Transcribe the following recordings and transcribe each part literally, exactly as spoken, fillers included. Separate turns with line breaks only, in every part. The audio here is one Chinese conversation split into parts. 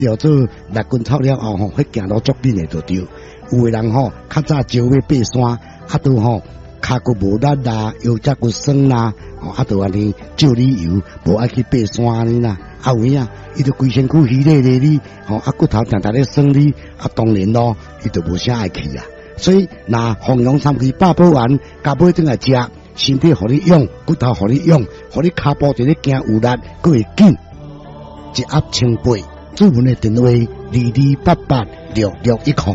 要做六根草了后吼，迄行路足紧的就对。有的人吼，较早招要爬山，啊都吼骹骨无力啦，腰脊骨酸啦，吼啊都安尼照理由，无爱去爬山安尼啦。啊有影，伊就规身躯虚咧咧哩，吼啊骨头定定咧酸哩，啊当然咯，伊就无啥爱去啊。所以那红羊三七八宝丸，加买转来食，身体互你用，骨头互你用，互你骹步伫咧行有力，佫会紧。一盒千八，主文的电话二二八八六六一空。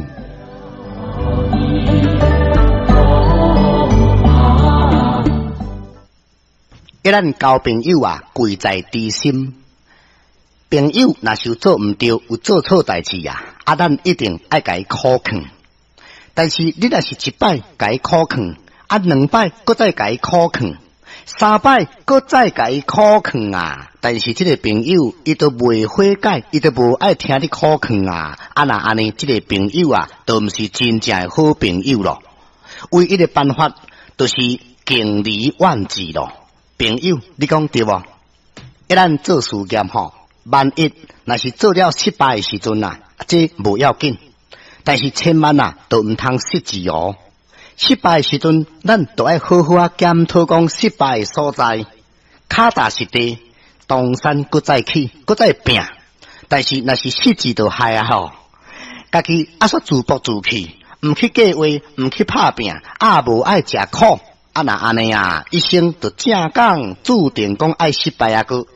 一咱交朋友啊，贵在知心。朋友若是做毋对，有做错代志啊，啊，咱一定爱甲伊苦劝。但是你若是一摆甲伊苦劝，啊，两摆搁再甲伊苦劝，三摆搁再甲伊苦劝啊，但是这个朋友伊都袂悔改，伊都无爱听你苦劝啊，啊那安尼这个朋友啊，都毋是真正的好朋友咯。唯一的办法就是敬而远之咯。朋友，你讲对无？一咱做事业吼，万一若是做了失败的时阵啊，这无要紧，但是千万啊，都毋通失志哦。失败的时阵，咱都爱好好啊检讨讲失败的所在，脚踏实地，东山搁再起，搁再拼。但是若是失志就害啊吼，家己啊煞自暴自弃，毋去计划，毋去拍拼，啊无爱食苦。啊那安尼啊，一生就正讲注定讲爱失败啊个。